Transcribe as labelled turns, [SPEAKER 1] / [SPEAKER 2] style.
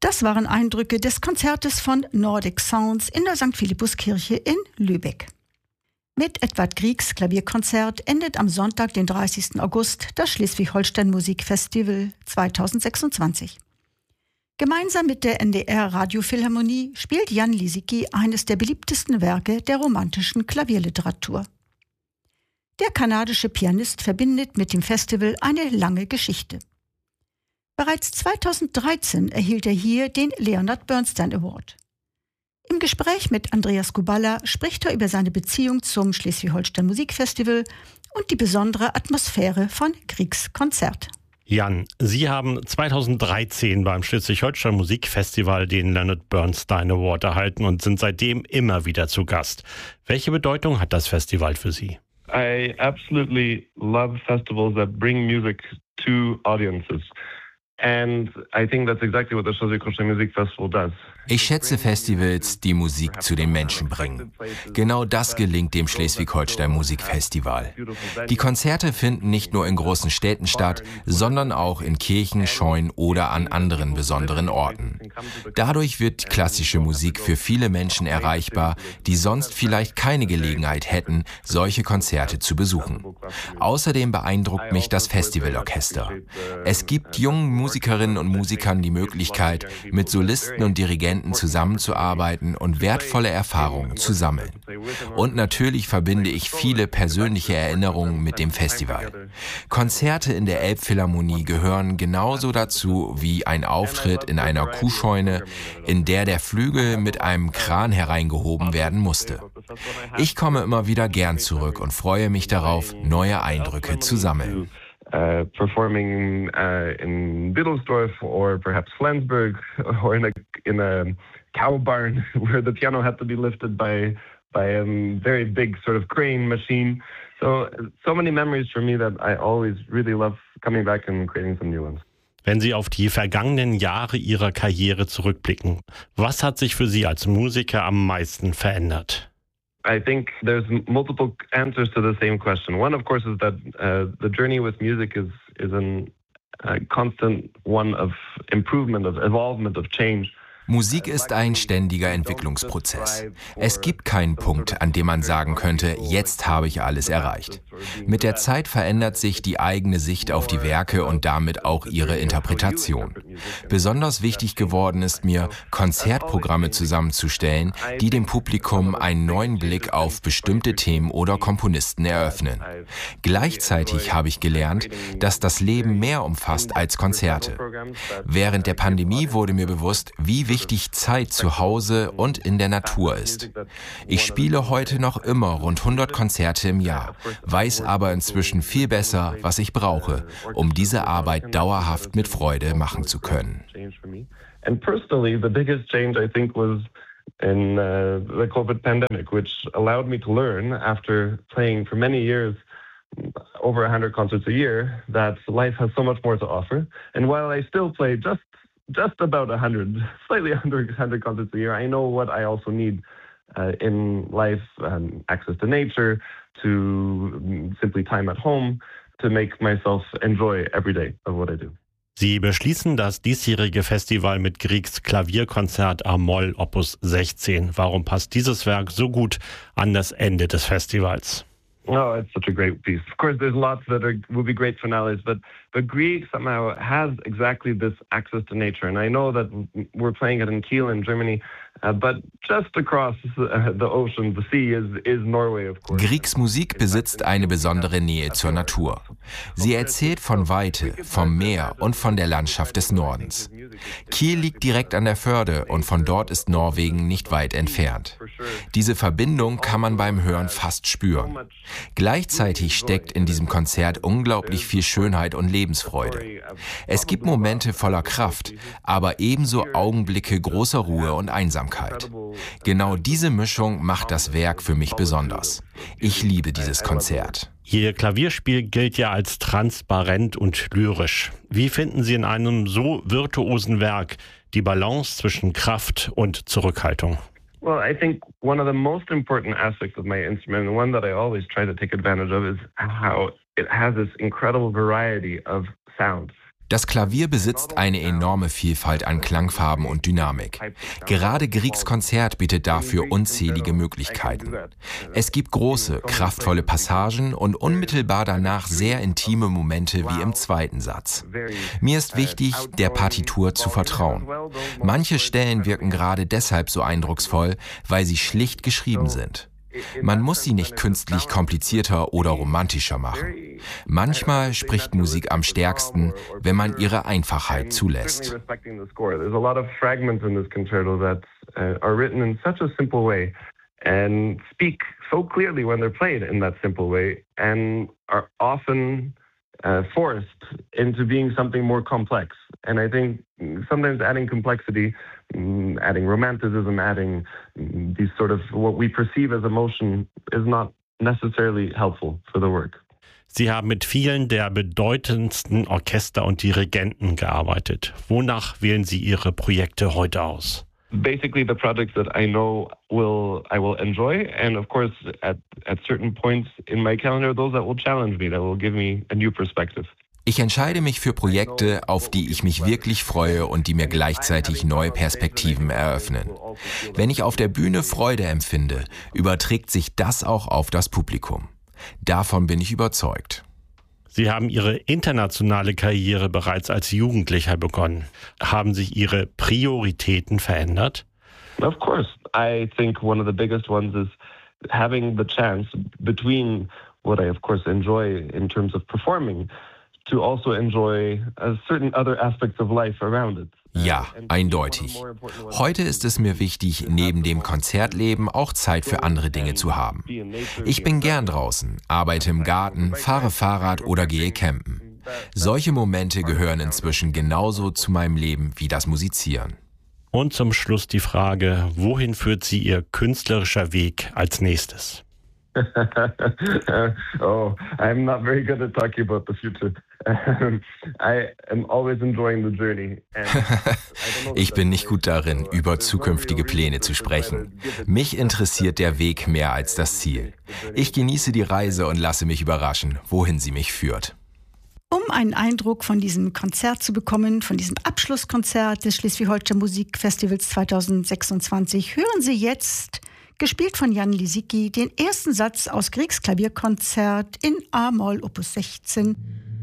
[SPEAKER 1] Das waren Eindrücke des Konzertes von Nordic Sounds in der St. Philippuskirche in Lübeck. Mit Edvard Griegs Klavierkonzert endet am Sonntag, den 30. August, das Schleswig-Holstein Musikfestival 2026. Gemeinsam mit der NDR Radiophilharmonie spielt Jan Lisicki eines der beliebtesten Werke der romantischen Klavierliteratur. Der kanadische Pianist verbindet mit dem Festival eine lange Geschichte. Bereits 2013 erhielt er hier den Leonard Bernstein Award. Im Gespräch mit Andreas Kubala spricht er über seine Beziehung zum Schleswig-Holstein Musikfestival und die besondere Atmosphäre von Griegs Konzert.
[SPEAKER 2] Jan, Sie haben 2013 beim Schleswig-Holstein Musikfestival den Leonard Bernstein Award erhalten und sind seitdem immer wieder zu Gast. Welche Bedeutung hat das Festival für Sie?
[SPEAKER 3] I absolutely love festivals that bring music to audiences. And I think that's exactly what the Schleswig-Holstein Music Festival does.
[SPEAKER 4] Ich schätze Festivals, die Musik zu den Menschen bringen. Genau das gelingt dem Schleswig-Holstein Musikfestival. Die Konzerte finden nicht nur in großen Städten statt, sondern auch in Kirchen, Scheunen oder an anderen besonderen Orten. Dadurch wird klassische Musik für viele Menschen erreichbar, die sonst vielleicht keine Gelegenheit hätten, solche Konzerte zu besuchen. Außerdem beeindruckt mich das Festivalorchester. Es gibt jungen Musikerinnen und Musikern die Möglichkeit, mit Solisten und Dirigenten zusammenzuarbeiten und wertvolle Erfahrungen zu sammeln. Und natürlich verbinde ich viele persönliche Erinnerungen mit dem Festival. Konzerte in der Elbphilharmonie gehören genauso dazu wie ein Auftritt in einer Kuhscheune, in der der Flügel mit einem Kran hereingehoben werden musste. Ich komme immer wieder gern zurück und freue mich darauf, neue Eindrücke zu sammeln.
[SPEAKER 3] Performing in Biddlesdorf or perhaps Flensburg or in a cow barn where the piano had to be lifted by a very big sort of crane machine. So many memories for me that I always really love coming back and creating some new ones.
[SPEAKER 2] Wenn Sie auf die vergangenen Jahre Ihrer Karriere zurückblicken, was hat sich für Sie als Musiker am meisten verändert?
[SPEAKER 3] I think there's multiple answers to the same question. One, of course, is that the journey with music is a constant one of improvement, of evolvement, of change.
[SPEAKER 4] Musik ist ein ständiger Entwicklungsprozess. Es gibt keinen Punkt, an dem man sagen könnte, jetzt habe ich alles erreicht. Mit der Zeit verändert sich die eigene Sicht auf die Werke und damit auch ihre Interpretation. Besonders wichtig geworden ist mir, Konzertprogramme zusammenzustellen, die dem Publikum einen neuen Blick auf bestimmte Themen oder Komponisten eröffnen. Gleichzeitig habe ich gelernt, dass das Leben mehr umfasst als Konzerte. Während der Pandemie wurde mir bewusst, wie wichtig Zeit zu Hause und in der Natur ist. Ich spiele heute noch immer rund 100 Konzerte im Jahr, weiß aber inzwischen viel besser, was ich brauche, um diese Arbeit dauerhaft mit Freude machen zu können.
[SPEAKER 3] And personally, the biggest change I think was in the COVID pandemic, which allowed me to learn after playing for many years over 100 concerts a year, that life has so much more to offer. And while I still play just about 100, slightly under 100 concerts a year, I know what I also need in life, access to nature, to simply time at home, to make myself enjoy every day of what I do.
[SPEAKER 2] Sie beschließen das diesjährige Festival mit Griegs Klavierkonzert A-Moll Opus 16. Warum passt dieses Werk so gut an das Ende des Festivals?
[SPEAKER 3] Oh, it's such a great piece. Of course, there's lots that will be great finales, but Grieg somehow has exactly this access to nature. And I know that we're playing it in Kiel in Germany, but just across the ocean, the sea is Norway, of course.
[SPEAKER 4] Griegs Musik besitzt eine besondere Nähe zur Natur. Sie erzählt von Weite, vom Meer und von der Landschaft des Nordens. Kiel liegt direkt an der Förde und von dort ist Norwegen nicht weit entfernt. Diese Verbindung kann man beim Hören fast spüren. Gleichzeitig steckt in diesem Konzert unglaublich viel Schönheit und Lebensfreude. Es gibt Momente voller Kraft, aber ebenso Augenblicke großer Ruhe und Einsamkeit. Genau diese Mischung macht das Werk für mich besonders. Ich liebe dieses Konzert.
[SPEAKER 2] Ihr Klavierspiel gilt ja als transparent und lyrisch. Wie finden Sie in einem so virtuosen Werk die Balance zwischen Kraft und Zurückhaltung?
[SPEAKER 3] Well, I think one of the most important aspects of my instrument, and one that I always try to take advantage of, is how it has this incredible variety of sounds.
[SPEAKER 4] Das Klavier besitzt eine enorme Vielfalt an Klangfarben und Dynamik. Gerade Griegs Konzert bietet dafür unzählige Möglichkeiten. Es gibt große, kraftvolle Passagen und unmittelbar danach sehr intime Momente wie im zweiten Satz. Mir ist wichtig, der Partitur zu vertrauen. Manche Stellen wirken gerade deshalb so eindrucksvoll, weil sie schlicht geschrieben sind. Man muss sie nicht künstlich komplizierter oder romantischer machen. Manchmal spricht Musik am stärksten, wenn man ihre Einfachheit zulässt.
[SPEAKER 3] And speak so clearly when they're played in that simple way and are often forced into being something more complex. And I think sometimes adding complexity, adding romanticism, adding these sort of what we perceive as emotion is not necessarily helpful for the work.
[SPEAKER 2] Sie haben mit vielen der bedeutendsten Orchester und Dirigenten gearbeitet. Wonach wählen Sie Ihre Projekte heute aus?
[SPEAKER 3] Basically the projects that I know I will enjoy, and of course at certain points in my calendar those that will challenge me, that will give me a new perspective.
[SPEAKER 4] Ich entscheide mich für Projekte, auf die ich mich wirklich freue und die mir gleichzeitig neue Perspektiven eröffnen. Wenn ich auf der Bühne Freude empfinde, überträgt sich das auch auf das Publikum. Davon bin ich überzeugt.
[SPEAKER 2] Sie haben Ihre internationale Karriere bereits als Jugendlicher begonnen. Haben sich Ihre Prioritäten verändert?
[SPEAKER 3] Of course. I think one of the biggest ones is having the chance between what I of course enjoy in terms of performing to also enjoy certain other aspects of life around it.
[SPEAKER 4] Ja, eindeutig. Heute ist es mir wichtig, neben dem Konzertleben auch Zeit für andere Dinge zu haben. Ich bin gern draußen, arbeite im Garten, fahre Fahrrad oder gehe campen. Solche Momente gehören inzwischen genauso zu meinem Leben wie das Musizieren.
[SPEAKER 2] Und zum Schluss die Frage, wohin führt Sie Ihr künstlerischer Weg als nächstes?
[SPEAKER 3] Oh, I'm not very good at talking about the future. I am always enjoying the journey.
[SPEAKER 4] Ich bin nicht gut darin, über zukünftige Pläne zu sprechen. Mich interessiert der Weg mehr als das Ziel. Ich genieße die Reise und lasse mich überraschen, wohin sie mich führt.
[SPEAKER 1] Um einen Eindruck von diesem Konzert zu bekommen, von diesem Abschlusskonzert des Schleswig-Holstein Musikfestivals 2026, hören Sie jetzt, gespielt von Jan Lisicki, den ersten Satz aus Griegs Klavierkonzert in A-Moll Opus 16.